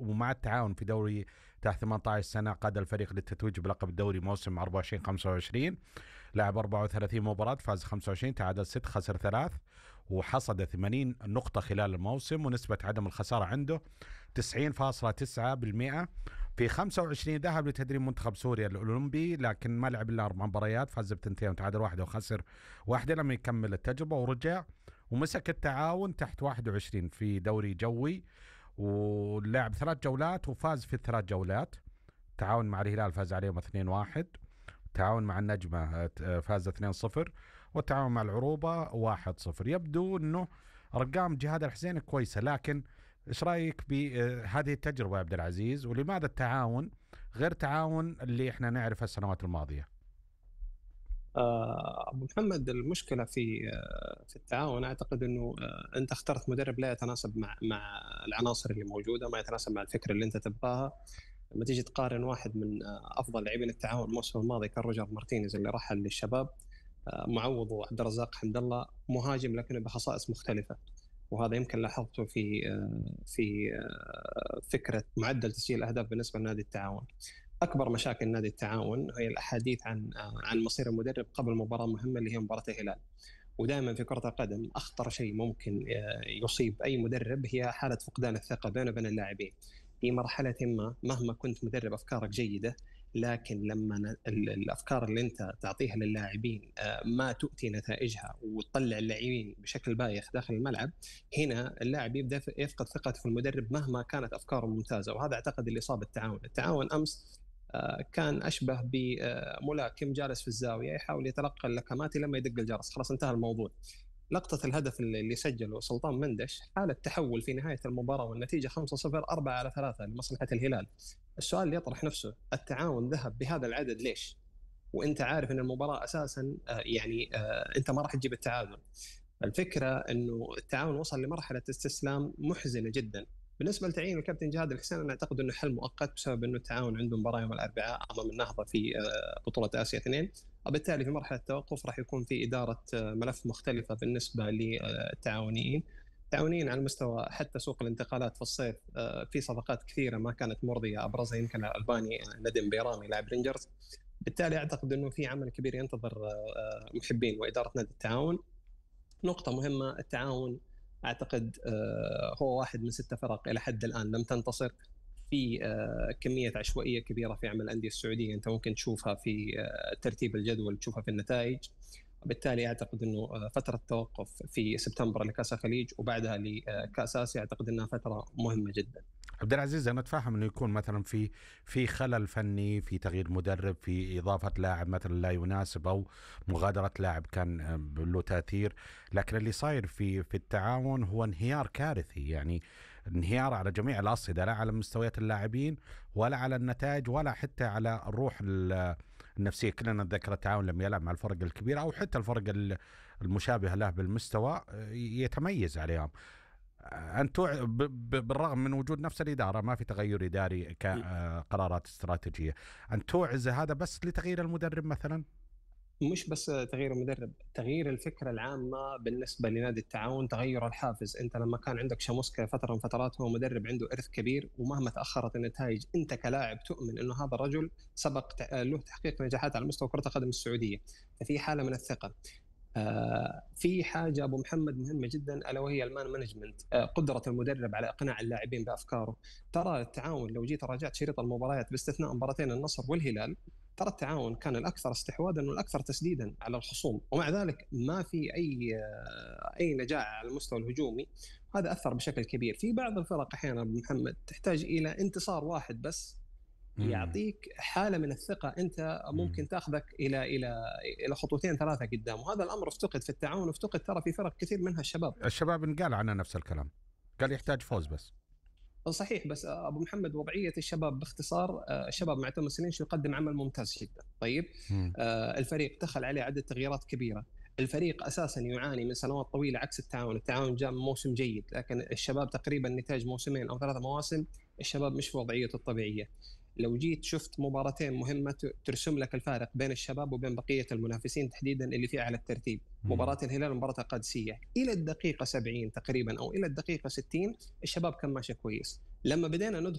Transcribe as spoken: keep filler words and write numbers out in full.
ومع التعاون في دوري تحت ثمانية عشر سنة قاد الفريق للتتويج بلقب الدوري موسم أربعة وعشرين خمسة وعشرين. لعب أربعة وثلاثين مباراة، فاز خمسة وعشرين، تعادل ستة، خسر ثلاث، وحصد ثمانين نقطة خلال الموسم، ونسبة عدم الخسارة عنده تسعين فاصلة تسعة بالمئة. في خمسة وعشرين ذهب لتدريب منتخب سوريا الأولمبي، لكن ما لعب إلا أربع مباريات، فاز بتنتين وتعادل واحدة وخسر واحدة لما يكمل التجربة، ورجع ومسك التعاون تحت واحد وعشرين في دوري جوي، ولعب ثلاث جولات وفاز في الثلاث جولات. تعاون مع الهلال فاز عليهم اثنين واحد، تعاون مع النجمة فاز اثنين صفر، والتعاون مع العروبة واحد صفر. يبدو أنه أرقام جهاد الحسين كويسة، لكن إيش رأيك بهذه التجربة يا عبد العزيز؟ ولماذا التعاون غير تعاون اللي إحنا نعرفه السنوات الماضية؟ آه، أبو محمد، المشكلة في آه، في التعاون. أعتقد أنه آه، أنت اخترت مدرب لا يتناسب مع مع العناصر اللي موجودة، ما يتناسب مع الفكرة اللي أنت تبغاها. لما تيجي تقارن واحد من آه، أفضل لاعبين التعاون الموسم الماضي كان روجر مارتينيز اللي رحل للشباب، آه، معوض وعبد الرزاق حمد الله، مهاجم لكنه بخصائص مختلفة. وهذا يمكن لاحظته في آه، في آه، فكرة معدل تسجيل الأهداف بالنسبة لنادي التعاون. أكبر مشاكل نادي التعاون هي الأحاديث عن عن مصير المدرب قبل مباراة مهمة اللي هي مباراة الهلال. ودائما في كرة القدم أخطر شيء ممكن يصيب أي مدرب هي حالة فقدان الثقة بينه وبين اللاعبين. في مرحلة ما مهما كنت مدرب أفكارك جيدة، لكن لما الأفكار اللي أنت تعطيها للاعبين ما تؤتي نتائجها وتطلع اللاعبين بشكل بايخ داخل الملعب، هنا اللاعب يبدأ يفقد ثقته في المدرب مهما كانت أفكاره ممتازة. وهذا أعتقد اللي صاب التعاون. التعاون أمس كان أشبه بملاكم جالس في الزاوية يحاول يتلقى اللكمات لما يدق الجرس، خلاص انتهى الموضوع. لقطة الهدف اللي سجله سلطان مندش حالة تحول في نهاية المباراة، والنتيجة خمسة صفر، أربعة على ثلاثة لمصلحة الهلال. السؤال اللي يطرح نفسه، التعاون ذهب بهذا العدد ليش؟ وانت عارف ان المباراة اساسا يعني انت ما راح تجيب التعادل. الفكرة انه التعاون وصل لمرحلة استسلام محزنة جدا. بالنسبة لتعيين الكابتن جهاد الحسين، أنا أعتقد أنه حل مؤقت بسبب أنه التعاون عنده مباراة يوم الأربعاء أمام النهضة في بطولة آسيا اثنين، وبالتالي في مرحلة التوقف راح يكون في إدارة ملف مختلفة بالنسبة للتعاونيين. التعاونيين على مستوى حتى سوق الانتقالات في الصيف في صفقات كثيرة ما كانت مرضية، أبرزها يمكن الألباني ندم بيرامي لاعب رينجرز. بالتالي أعتقد أنه في عمل كبير ينتظر محبين وإدارة نادي التعاون. نقطة مهمة، التعاون أعتقد هو واحد من ستة فرق إلى حد الآن لم تنتصر. في كمية عشوائية كبيرة في عمل الأندية السعودية، أنت ممكن تشوفها في ترتيب الجدول، تشوفها في النتائج. وبالتالي أعتقد أنه فترة التوقف في سبتمبر لكأس الخليج وبعدها لكأس آسيا أعتقد أنها فترة مهمة جدا. عبد العزيز، أنا أتفهم إنه يكون مثلا في في خلل فني، في تغيير مدرب، في إضافة لاعب مثلا لا يناسب، أو مغادرة لاعب كان له تأثير، لكن اللي صاير في في التعاون هو انهيار كارثي، يعني انهيار على جميع الأصعدة، لا على مستويات اللاعبين ولا على النتائج ولا حتى على الروح النفسية. كلنا نتذكر التعاون لما يلعب مع الفرق الكبيرة أو حتى الفرق المشابهة له بالمستوى يتميز عليهم. أنتوا بالرغم من وجود نفس الإدارة ما في تغير إداري كقرارات استراتيجية، أن توعز هذا بس لتغيير المدرب مثلا؟ مش بس تغيير المدرب، تغيير الفكرة العامة بالنسبة لنادي التعاون، تغير الحافز. أنت لما كان عندك شاموسكا فترة من فترات هو مدرب عنده إرث كبير، ومهما تأخرت النتائج أنت كلاعب تؤمن أنه هذا الرجل سبق له تحقيق نجاحات على مستوى كرة القدم السعودية، ففي حالة من الثقة. آه في حاجة أبو محمد مهمة جدا ألا وهي المان مانجمنت، آه قدرة المدرب على إقناع اللاعبين بأفكاره. ترى التعاون لو جيت راجعت شريط المباريات باستثناء مباراتين النصر والهلال، ترى التعاون كان الأكثر استحواذا والأكثر تسديدا على الخصوم، ومع ذلك ما في أي آه أي نجاح على المستوى الهجومي. هذا أثر بشكل كبير. في بعض الفرق أحيانا أبو محمد تحتاج إلى انتصار واحد بس يعطيك حالة من الثقة، أنت ممكن تأخذك إلى إلى إلى خطوتين ثلاثة قدام. وهذا الأمر افتقد في التعاون وافتقد ترى في فرق كثير منها الشباب. الشباب قال عنه نفس الكلام، قال يحتاج فوز بس. صحيح، بس أبو محمد وضعية الشباب باختصار، الشباب مع توماس لينش يقدم عمل ممتاز جدا. طيب، مم. الفريق دخل عليه عدة تغييرات كبيرة. الفريق أساسا يعاني من سنوات طويلة عكس التعاون. التعاون جاء موسم جيد، لكن الشباب تقريبا نتاج موسمين أو ثلاثة مواسم الشباب مش في وضعيته الطبيعية. لو جيت شفت مباراتين مهمة ترسم لك الفارق بين الشباب وبين بقية المنافسين تحديدا اللي في أعلى الترتيب، مباراة الهلال ومباراة القادسية، إلى الدقيقة سبعين تقريبا أو إلى الدقيقة ستين الشباب كان ماشي كويس. لما بدينا ندخل